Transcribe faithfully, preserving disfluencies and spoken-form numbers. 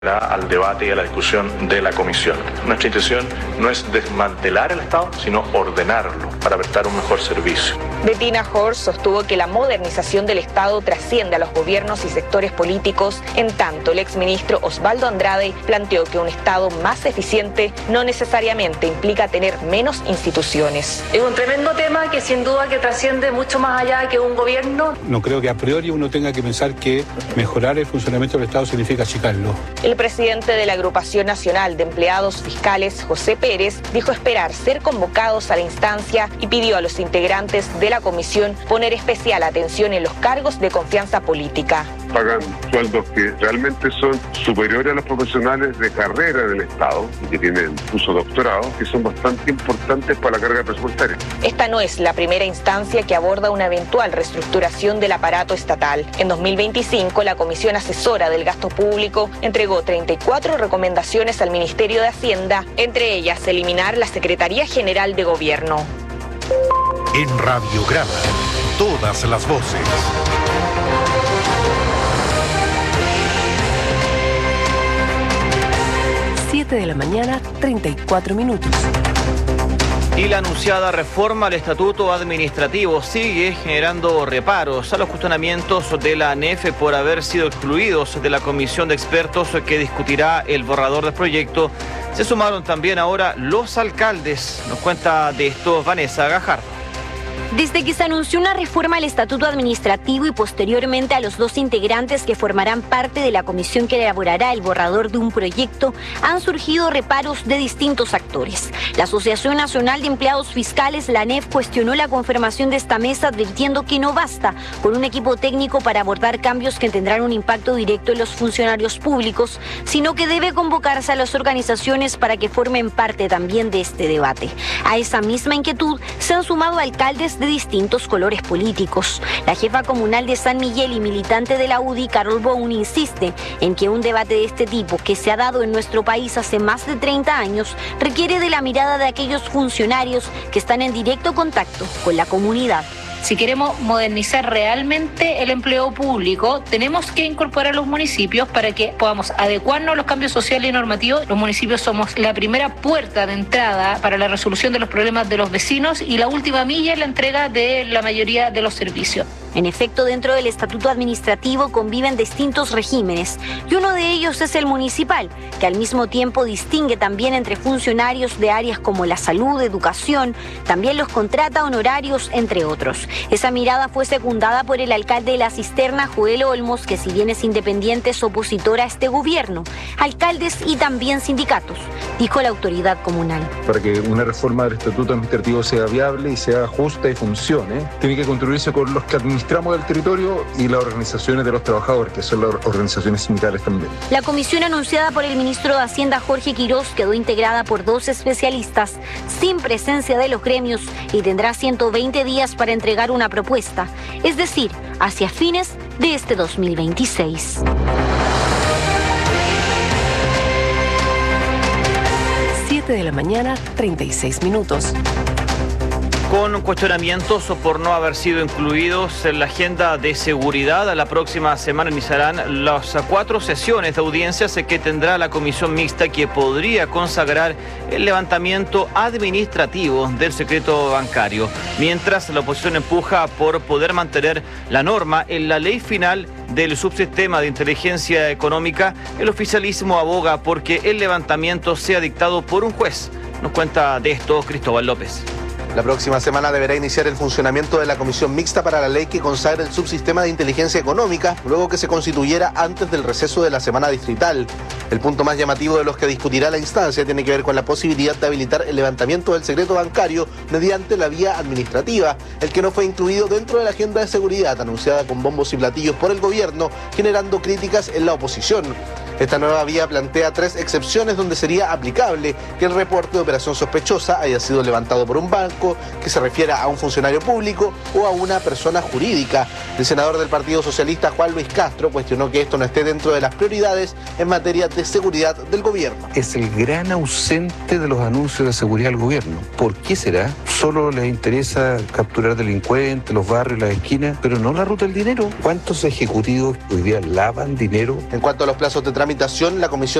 al debate y a la discusión de la Comisión. Nuestra intención no es desmantelar el Estado, sino ordenarlo para prestar un mejor servicio. Bettina Horst sostuvo que la modernización del Estado trasciende a los gobiernos y sectores políticos, en tanto el exministro Osvaldo Andrade planteó que un Estado más eficiente no necesariamente implica tener menos instituciones. Es un tremendo tema que sin duda que trasciende mucho más allá que un gobierno. No creo que a priori uno tenga que pensar que mejorar el funcionamiento del Estado significa achicarlo. El presidente de la Agrupación Nacional de Empleados Fiscales, José Pérez, dijo esperar ser convocados a la instancia y pidió a los integrantes de la comisión poner especial atención en los cargos de confianza política. Pagan sueldos que realmente son superiores a los profesionales de carrera del Estado y que tienen incluso doctorados, que son bastante importantes para la carga presupuestaria. Esta no es la primera instancia que aborda una eventual reestructuración del aparato estatal. En dos mil veinticinco, la Comisión Asesora del Gasto Público entregó treinta y cuatro recomendaciones al Ministerio de Hacienda, entre ellas eliminar la Secretaría General de Gobierno. En Radiograma, todas las voces. siete de la mañana, treinta y cuatro minutos. Y la anunciada reforma al estatuto administrativo sigue generando reparos a los cuestionamientos de la A N E F por haber sido excluidos de la comisión de expertos que discutirá el borrador del proyecto. Se sumaron también ahora los alcaldes. Nos cuenta de esto Vanessa Gajardo. Desde que se anunció una reforma al estatuto administrativo y posteriormente a los dos integrantes que formarán parte de la comisión que elaborará el borrador de un proyecto, han surgido reparos de distintos actores. La Asociación Nacional de Empleados Fiscales, la A N E F, cuestionó la confirmación de esta mesa advirtiendo que no basta con un equipo técnico para abordar cambios que tendrán un impacto directo en los funcionarios públicos, sino que debe convocarse a las organizaciones para que formen parte también de este debate. A esa misma inquietud se han sumado alcaldes de distintos colores políticos. La jefa comunal de San Miguel y militante de la U D I, Carol Boun, insiste en que un debate de este tipo, que se ha dado en nuestro país hace más de treinta años, requiere de la mirada de aquellos funcionarios que están en directo contacto con la comunidad. Si queremos modernizar realmente el empleo público, tenemos que incorporar a los municipios para que podamos adecuarnos a los cambios sociales y normativos. Los municipios somos la primera puerta de entrada para la resolución de los problemas de los vecinos y la última milla en la entrega de la mayoría de los servicios. En efecto, dentro del estatuto administrativo conviven distintos regímenes y uno de ellos es el municipal, que al mismo tiempo distingue también entre funcionarios de áreas como la salud, educación, también los contrata honorarios, entre otros. Esa mirada fue secundada por el alcalde de La Cisterna, Joel Olmos, que si bien es independiente es opositor a este gobierno, alcaldes y también sindicatos, dijo la autoridad comunal. Para que una reforma del estatuto administrativo sea viable y sea justa y funcione, tiene que construirse con los que administramos el territorio y las organizaciones de los trabajadores, que son las organizaciones sindicales también. La comisión anunciada por el ministro de Hacienda, Jorge Quirós, quedó integrada por dos especialistas sin presencia de los gremios y tendrá ciento veinte días para entregar una propuesta, es decir, hacia fines de este dos mil veintiséis. siete de la mañana, treinta y seis minutos. Con cuestionamientos por no haber sido incluidos en la agenda de seguridad, la próxima semana iniciarán las cuatro sesiones de audiencias que tendrá la comisión mixta que podría consagrar el levantamiento administrativo del secreto bancario, mientras la oposición empuja por poder mantener la norma en la ley final del subsistema de inteligencia económica. El oficialismo aboga porque el levantamiento sea dictado por un juez. Nos cuenta de esto Cristóbal López. La próxima semana deberá iniciar el funcionamiento de la comisión mixta para la ley que consagra el subsistema de inteligencia económica, luego que se constituyera antes del receso de la semana distrital. El punto más llamativo de los que discutirá la instancia tiene que ver con la posibilidad de habilitar el levantamiento del secreto bancario mediante la vía administrativa, el que no fue incluido dentro de la agenda de seguridad anunciada con bombos y platillos por el gobierno, generando críticas en la oposición. Esta nueva vía plantea tres excepciones donde sería aplicable que el reporte de operación sospechosa haya sido levantado por un banco, que se refiera a un funcionario público o a una persona jurídica. El senador del Partido Socialista, Juan Luis Castro, cuestionó que esto no esté dentro de las prioridades en materia de seguridad del gobierno. Es el gran ausente de los anuncios de seguridad del gobierno. ¿Por qué será? Solo les interesa capturar delincuentes, los barrios, las esquinas, pero no la ruta del dinero. ¿Cuántos ejecutivos hoy día lavan dinero? En cuanto a los plazos de trámite tramitación, la comisión